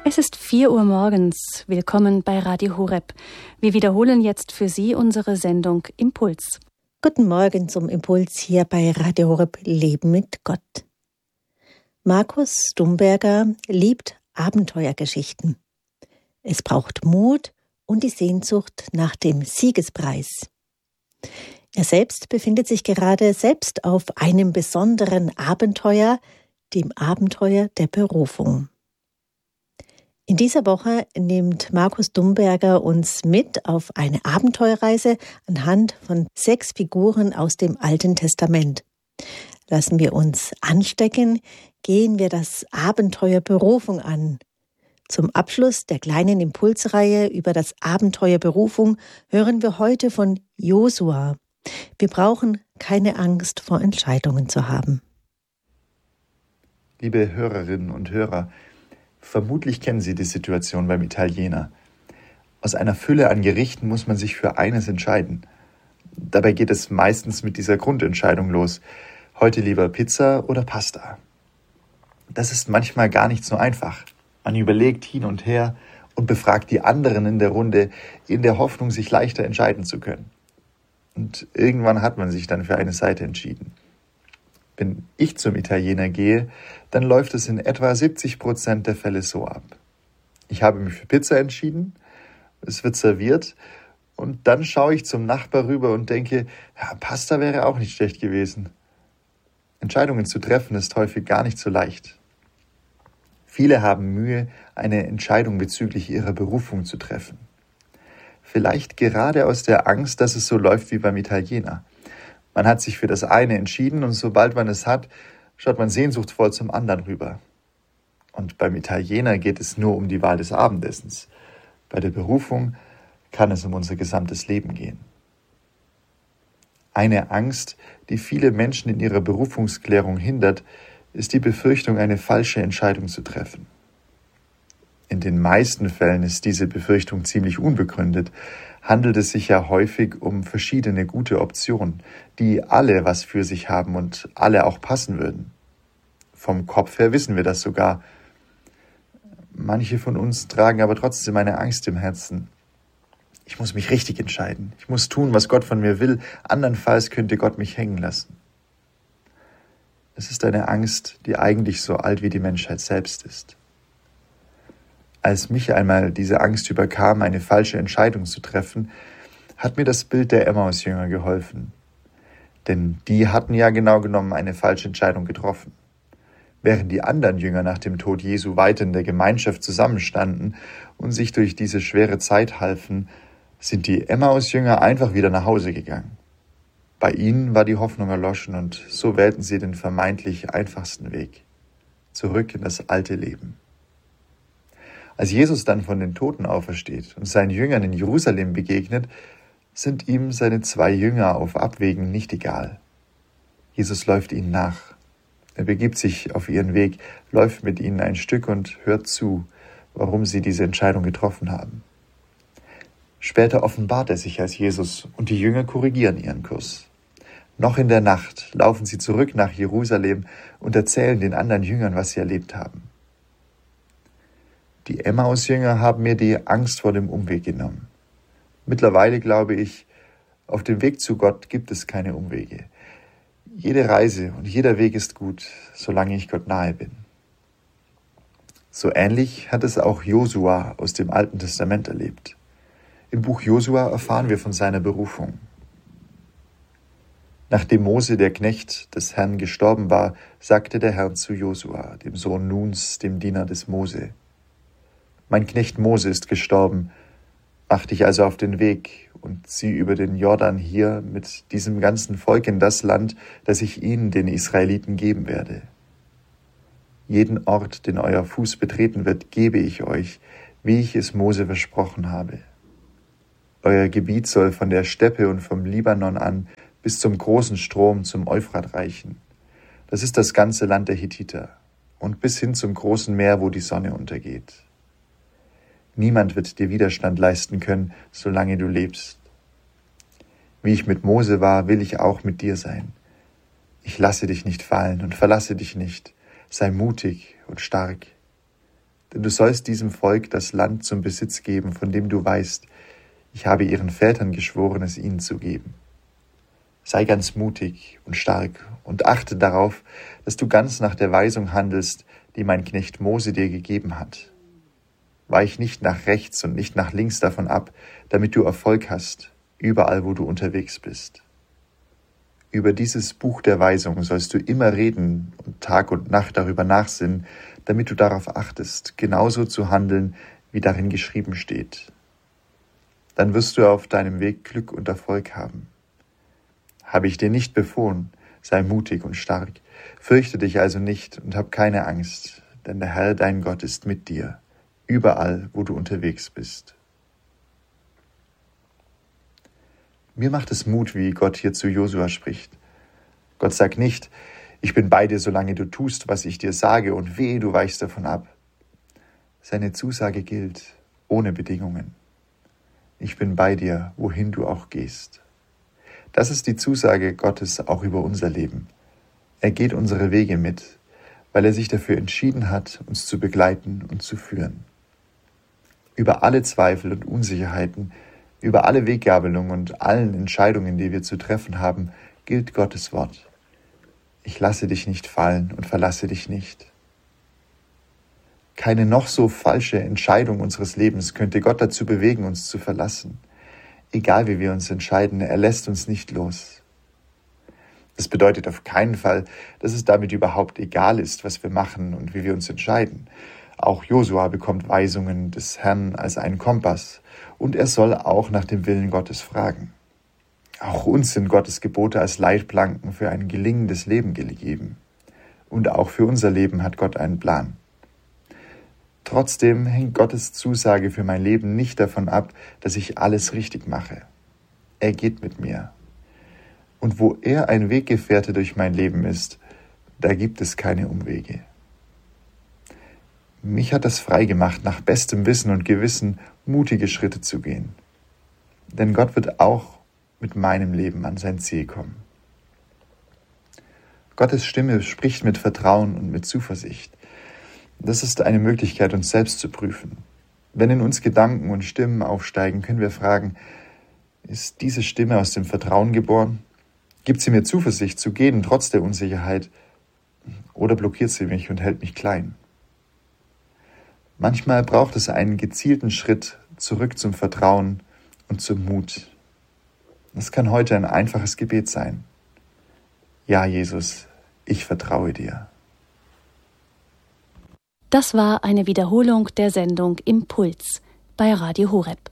Es ist 4 Uhr morgens. Willkommen bei Radio Horeb. Wir wiederholen jetzt für Sie unsere Sendung Impuls. Guten Morgen zum Impuls hier bei Radio Horeb Leben mit Gott. Markus Stumberger liebt Abenteuergeschichten. Es braucht Mut und die Sehnsucht nach dem Siegespreis. Er selbst befindet sich gerade selbst auf einem besonderen Abenteuer, dem Abenteuer der Berufung. In dieser Woche nimmt Markus Stumberger uns mit auf eine Abenteuerreise anhand von 6 Figuren aus dem Alten Testament. Lassen wir uns anstecken, gehen wir das Abenteuer Berufung an. Zum Abschluss der kleinen Impulsreihe über das Abenteuer Berufung hören wir heute von Josua. Wir brauchen keine Angst vor Entscheidungen zu haben. Liebe Hörerinnen und Hörer, vermutlich kennen Sie die Situation beim Italiener. Aus einer Fülle an Gerichten muss man sich für eines entscheiden. Dabei geht es meistens mit dieser Grundentscheidung los. Heute lieber Pizza oder Pasta. Das ist manchmal gar nicht so einfach. Man überlegt hin und her und befragt die anderen in der Runde, in der Hoffnung, sich leichter entscheiden zu können. Und irgendwann hat man sich dann für eine Seite entschieden. Wenn ich zum Italiener gehe, dann läuft es in etwa 70% der Fälle so ab. Ich habe mich für Pizza entschieden, es wird serviert und dann schaue ich zum Nachbar rüber und denke, ja, Pasta wäre auch nicht schlecht gewesen. Entscheidungen zu treffen ist häufig gar nicht so leicht. Viele haben Mühe, eine Entscheidung bezüglich ihrer Berufung zu treffen. Vielleicht gerade aus der Angst, dass es so läuft wie beim Italiener. Man hat sich für das eine entschieden und sobald man es hat, schaut man sehnsuchtsvoll zum anderen rüber. Und beim Italiener geht es nur um die Wahl des Abendessens. Bei der Berufung kann es um unser gesamtes Leben gehen. Eine Angst, die viele Menschen in ihrer Berufungsklärung hindert, ist die Befürchtung, eine falsche Entscheidung zu treffen. In den meisten Fällen ist diese Befürchtung ziemlich unbegründet, handelt es sich ja häufig um verschiedene gute Optionen, die alle was für sich haben und alle auch passen würden. Vom Kopf her wissen wir das sogar. Manche von uns tragen aber trotzdem eine Angst im Herzen. Ich muss mich richtig entscheiden. Ich muss tun, was Gott von mir will. Andernfalls könnte Gott mich hängen lassen. Es ist eine Angst, die eigentlich so alt wie die Menschheit selbst ist. Als mich einmal diese Angst überkam, eine falsche Entscheidung zu treffen, hat mir das Bild der Emmaus-Jünger geholfen. Denn die hatten ja genau genommen eine falsche Entscheidung getroffen. Während die anderen Jünger nach dem Tod Jesu weiter in der Gemeinschaft zusammenstanden und sich durch diese schwere Zeit halfen, sind die Emmaus-Jünger einfach wieder nach Hause gegangen. Bei ihnen war die Hoffnung erloschen und so wählten sie den vermeintlich einfachsten Weg, zurück in das alte Leben. Als Jesus dann von den Toten aufersteht und seinen Jüngern in Jerusalem begegnet, sind ihm seine 2 Jünger auf Abwägen nicht egal. Jesus läuft ihnen nach. Er begibt sich auf ihren Weg, läuft mit ihnen ein Stück und hört zu, warum sie diese Entscheidung getroffen haben. Später offenbart er sich als Jesus und die Jünger korrigieren ihren Kurs. Noch in der Nacht laufen sie zurück nach Jerusalem und erzählen den anderen Jüngern, was sie erlebt haben. Die Emmaus-Jünger haben mir die Angst vor dem Umweg genommen. Mittlerweile glaube ich, auf dem Weg zu Gott gibt es keine Umwege. Jede Reise und jeder Weg ist gut, solange ich Gott nahe bin. So ähnlich hat es auch Josua aus dem Alten Testament erlebt. Im Buch Josua erfahren wir von seiner Berufung. Nachdem Mose, der Knecht des Herrn, gestorben war, sagte der Herr zu Josua, dem Sohn Nuns, dem Diener des Mose: Mein Knecht Mose ist gestorben, mach dich also auf den Weg und zieh über den Jordan hier mit diesem ganzen Volk in das Land, das ich ihnen, den Israeliten, geben werde. Jeden Ort, den euer Fuß betreten wird, gebe ich euch, wie ich es Mose versprochen habe. Euer Gebiet soll von der Steppe und vom Libanon an bis zum großen Strom zum Euphrat reichen. Das ist das ganze Land der Hethiter und bis hin zum großen Meer, wo die Sonne untergeht. Niemand wird dir Widerstand leisten können, solange du lebst. Wie ich mit Mose war, will ich auch mit dir sein. Ich lasse dich nicht fallen und verlasse dich nicht. Sei mutig und stark. Denn du sollst diesem Volk das Land zum Besitz geben, von dem du weißt, ich habe ihren Vätern geschworen, es ihnen zu geben. Sei ganz mutig und stark und achte darauf, dass du ganz nach der Weisung handelst, die mein Knecht Mose dir gegeben hat. Weich nicht nach rechts und nicht nach links davon ab, damit du Erfolg hast, überall wo du unterwegs bist. Über dieses Buch der Weisung sollst du immer reden und Tag und Nacht darüber nachsinnen, damit du darauf achtest, genauso zu handeln, wie darin geschrieben steht. Dann wirst du auf deinem Weg Glück und Erfolg haben. Habe ich dir nicht befohlen, sei mutig und stark, fürchte dich also nicht und hab keine Angst, denn der Herr, dein Gott, ist mit dir, überall, wo du unterwegs bist. Mir macht es Mut, wie Gott hier zu Josua spricht. Gott sagt nicht, ich bin bei dir, solange du tust, was ich dir sage, und wehe, du weichst davon ab. Seine Zusage gilt, ohne Bedingungen. Ich bin bei dir, wohin du auch gehst. Das ist die Zusage Gottes auch über unser Leben. Er geht unsere Wege mit, weil er sich dafür entschieden hat, uns zu begleiten und zu führen. Über alle Zweifel und Unsicherheiten, über alle Weggabelungen und allen Entscheidungen, die wir zu treffen haben, gilt Gottes Wort. Ich lasse dich nicht fallen und verlasse dich nicht. Keine noch so falsche Entscheidung unseres Lebens könnte Gott dazu bewegen, uns zu verlassen. Egal wie wir uns entscheiden, er lässt uns nicht los. Das bedeutet auf keinen Fall, dass es damit überhaupt egal ist, was wir machen und wie wir uns entscheiden. Auch Josua bekommt Weisungen des Herrn als einen Kompass und er soll auch nach dem Willen Gottes fragen. Auch uns sind Gottes Gebote als Leitplanken für ein gelingendes Leben gegeben. Und auch für unser Leben hat Gott einen Plan. Trotzdem hängt Gottes Zusage für mein Leben nicht davon ab, dass ich alles richtig mache. Er geht mit mir. Und wo er ein Weggefährte durch mein Leben ist, da gibt es keine Umwege. Mich hat das frei gemacht, nach bestem Wissen und Gewissen mutige Schritte zu gehen. Denn Gott wird auch mit meinem Leben an sein Ziel kommen. Gottes Stimme spricht mit Vertrauen und mit Zuversicht. Das ist eine Möglichkeit, uns selbst zu prüfen. Wenn in uns Gedanken und Stimmen aufsteigen, können wir fragen, ist diese Stimme aus dem Vertrauen geboren? Gibt sie mir Zuversicht zu gehen, trotz der Unsicherheit? Oder blockiert sie mich und hält mich klein? Manchmal braucht es einen gezielten Schritt zurück zum Vertrauen und zum Mut. Das kann heute ein einfaches Gebet sein. Ja, Jesus, ich vertraue dir. Das war eine Wiederholung der Sendung Impuls bei Radio Horeb.